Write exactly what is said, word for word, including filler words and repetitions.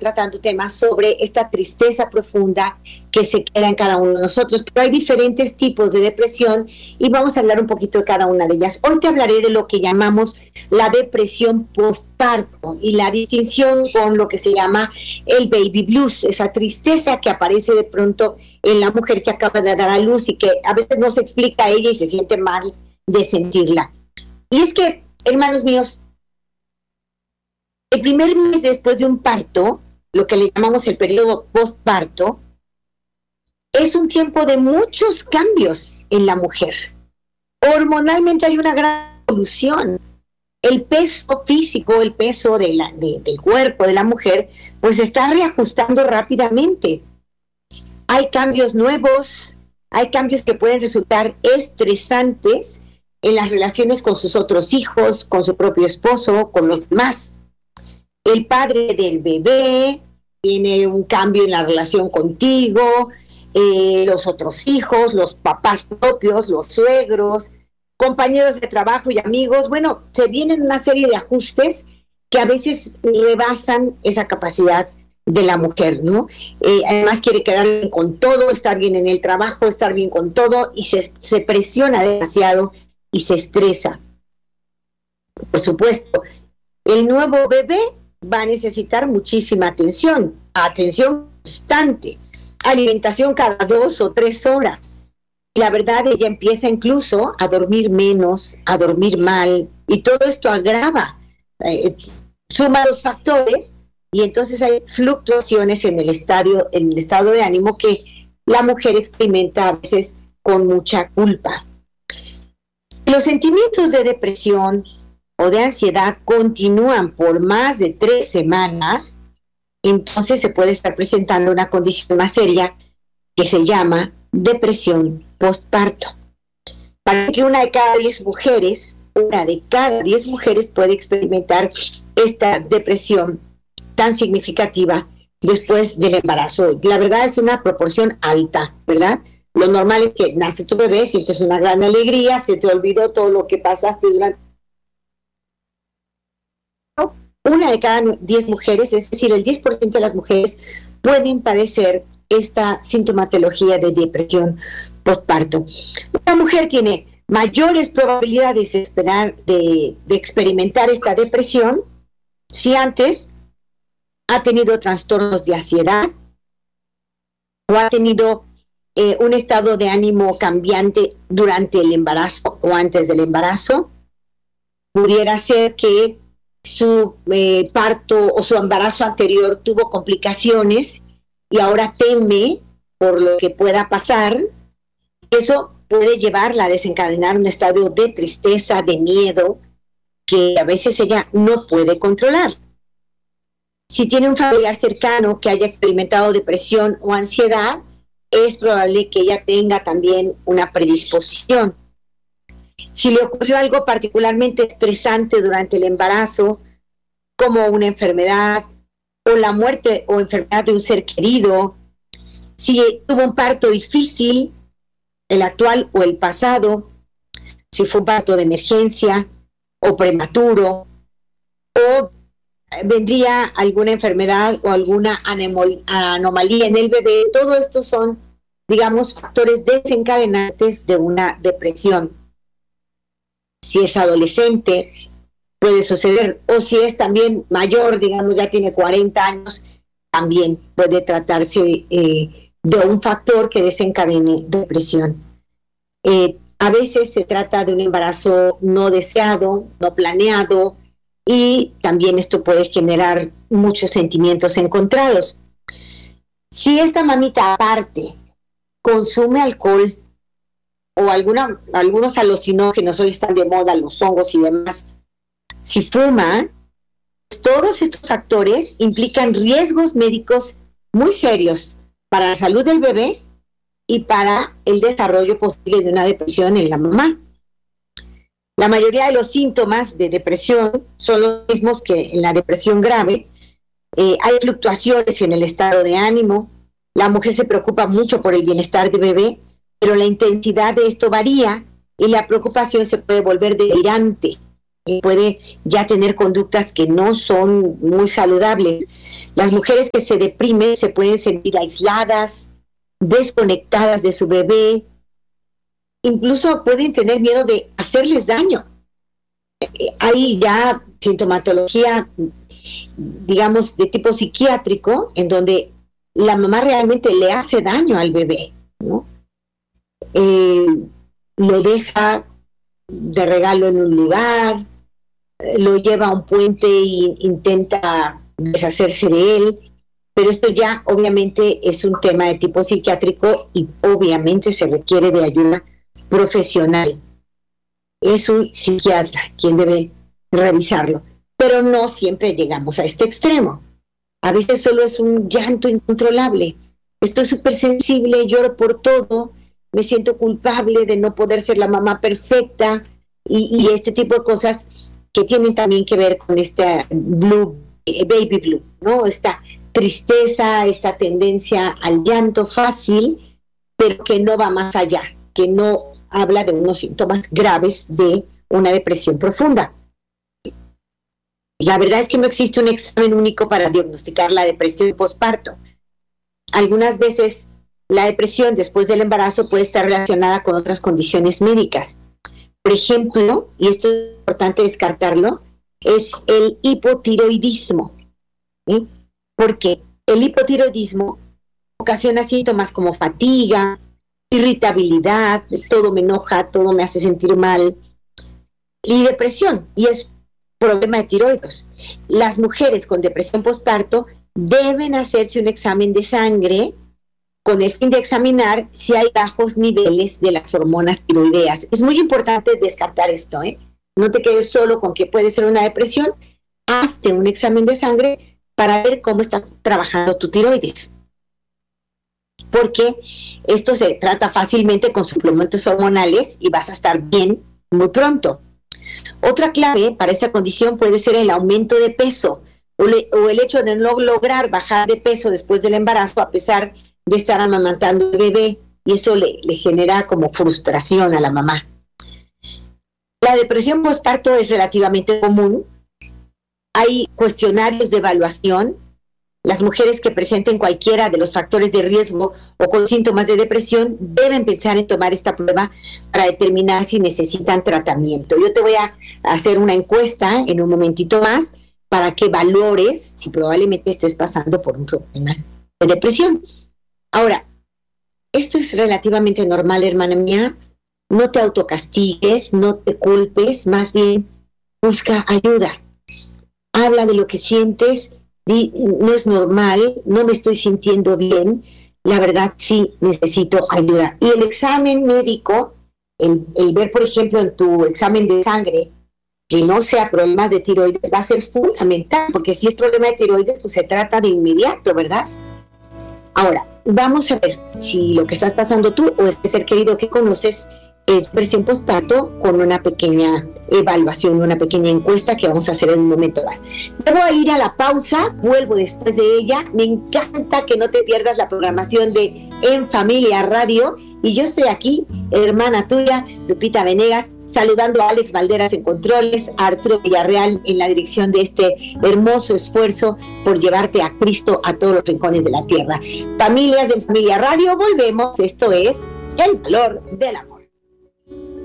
tratando temas sobre esta tristeza profunda que se queda en cada uno de nosotros, pero hay diferentes tipos de depresión y vamos a hablar un poquito de cada una de ellas. Hoy te hablaré de lo que llamamos la depresión postparto y la distinción con lo que se llama el baby blues, esa tristeza que aparece de pronto en la mujer que acaba de dar a luz y que a veces no se explica a ella y se siente mal de sentirla. Y es que, hermanos míos, el primer mes después de un parto, lo que le llamamos el periodo postparto, es un tiempo de muchos cambios en la mujer. Hormonalmente hay una gran evolución. El peso físico, el peso de la, de, del cuerpo de la mujer, pues se está reajustando rápidamente. Hay cambios nuevos, hay cambios que pueden resultar estresantes en las relaciones con sus otros hijos, con su propio esposo, con los demás. El padre del bebé tiene un cambio en la relación contigo, eh, los otros hijos, los papás propios, los suegros, compañeros de trabajo y amigos. Bueno, se vienen una serie de ajustes que a veces rebasan esa capacidad de la mujer, ¿no? Eh, además quiere quedar bien con todo, estar bien en el trabajo, estar bien con todo y se, se presiona demasiado y se estresa. Por supuesto, el nuevo bebé va a necesitar muchísima atención, atención constante, alimentación cada dos o tres horas. La verdad, ella empieza incluso a dormir menos, a dormir mal, y todo esto agrava, eh, suma los factores, y entonces hay fluctuaciones en el, estadio, en el estado de ánimo que la mujer experimenta a veces con mucha culpa. Los sentimientos de depresión o de ansiedad continúan por más de tres semanas, entonces se puede estar presentando una condición más seria que se llama depresión postparto. Para que una de cada diez mujeres, una de cada diez mujeres puede experimentar esta depresión tan significativa después del embarazo. La verdad es una proporción alta, ¿verdad? Lo normal es que nace tu bebé, sientes una gran alegría, se te olvidó todo lo que pasaste durante... Una de cada diez mujeres, es decir, el diez por ciento de las mujeres pueden padecer esta sintomatología de depresión postparto. Una mujer tiene mayores probabilidades de, esperar, de, de experimentar esta depresión si antes ha tenido trastornos de ansiedad o ha tenido eh, un estado de ánimo cambiante durante el embarazo o antes del embarazo. Pudiera ser que su eh, parto o su embarazo anterior tuvo complicaciones y ahora teme por lo que pueda pasar. Eso puede llevarla a desencadenar un estado de tristeza, de miedo, que a veces ella no puede controlar. Si tiene un familiar cercano que haya experimentado depresión o ansiedad, es probable que ella tenga también una predisposición. Si le ocurrió algo particularmente estresante durante el embarazo, como una enfermedad o la muerte o enfermedad de un ser querido, si tuvo un parto difícil, el actual o el pasado, si fue un parto de emergencia o prematuro, o vendría alguna enfermedad o alguna anomalía en el bebé, todo esto son, digamos, factores desencadenantes de una depresión. Si es adolescente, puede suceder, o si es también mayor, digamos, ya tiene cuarenta años, también puede tratarse eh, de un factor que desencadene depresión. Eh, a veces se trata de un embarazo no deseado, no planeado, y también esto puede generar muchos sentimientos encontrados. Si esta mamita aparte consume alcohol o alguna, algunos alucinógenos, hoy están de moda los hongos y demás, si fuma, pues todos estos factores implican riesgos médicos muy serios para la salud del bebé y para el desarrollo posible de una depresión en la mamá. La mayoría de los síntomas de depresión son los mismos que en la depresión grave. Eh, hay fluctuaciones en el estado de ánimo, la mujer se preocupa mucho por el bienestar del bebé, pero la intensidad de esto varía y la preocupación se puede volver delirante. y puede ya tener conductas que no son muy saludables. Las mujeres que se deprimen se pueden sentir aisladas, desconectadas de su bebé, incluso pueden tener miedo de hacerles daño. Hay ya sintomatología, digamos, de tipo psiquiátrico, en donde la mamá realmente le hace daño al bebé, ¿no? Eh, lo deja de regalo en un lugar, lo lleva a un puente e intenta deshacerse de él, pero esto ya obviamente es un tema de tipo psiquiátrico y obviamente se requiere de ayuda profesional. Es un psiquiatra quien debe revisarlo, pero no siempre llegamos a este extremo. A veces solo es un llanto incontrolable. Estoy súper sensible, lloro por todo, me siento culpable de no poder ser la mamá perfecta y, y este tipo de cosas que tienen también que ver con este blue, baby blue, ¿no? Esta tristeza, esta tendencia al llanto fácil, pero que no va más allá, que no habla de unos síntomas graves de una depresión profunda. La verdad es que no existe un examen único para diagnosticar la depresión posparto. Algunas veces la depresión después del embarazo puede estar relacionada con otras condiciones médicas. Por ejemplo, y esto es importante descartarlo, es el hipotiroidismo. ¿Sí? Porque el hipotiroidismo ocasiona síntomas como fatiga, irritabilidad, todo me enoja, todo me hace sentir mal, y depresión, y es problema de tiroides. Las mujeres con depresión postparto deben hacerse un examen de sangre con el fin de examinar si hay bajos niveles de las hormonas tiroideas. Es muy importante descartar esto, ¿eh? No te quedes solo con que puede ser una depresión, hazte un examen de sangre para ver cómo está trabajando tu tiroides. Porque esto se trata fácilmente con suplementos hormonales y vas a estar bien muy pronto. Otra clave para esta condición puede ser el aumento de peso o, le, o el hecho de no lograr bajar de peso después del embarazo a pesar de estar amamantando al bebé, y eso le, le genera como frustración a la mamá. La depresión postparto es relativamente común. Hay cuestionarios de evaluación. Las mujeres que presenten cualquiera de los factores de riesgo o con síntomas de depresión deben pensar en tomar esta prueba para determinar si necesitan tratamiento. Yo te voy a hacer una encuesta en un momentito más para que valores si probablemente estés pasando por un problema de depresión. Ahora, esto es relativamente normal, hermana mía. No te autocastigues, no te culpes, más bien busca ayuda. Habla de lo que sientes. No es normal, no me estoy sintiendo bien, la verdad sí necesito ayuda. Y el examen médico, el, el ver por ejemplo en tu examen de sangre que no sea problema de tiroides va a ser fundamental, porque si es problema de tiroides pues se trata de inmediato, ¿verdad? Ahora, vamos a ver si lo que estás pasando tú o este ser querido que conoces es depresión postparto, con una pequeña evaluación, una pequeña encuesta que vamos a hacer en un momento más. Debo ir a la pausa, vuelvo después de ella. Me encanta que no te pierdas la programación de En Familia Radio, y yo estoy aquí, hermana tuya, Lupita Venegas, saludando a Alex Valderas en controles, a Arturo Villarreal en la dirección de este hermoso esfuerzo por llevarte a Cristo a todos los rincones de la tierra. Familias de En Familia Radio, volvemos. Esto es El Valor del Amor.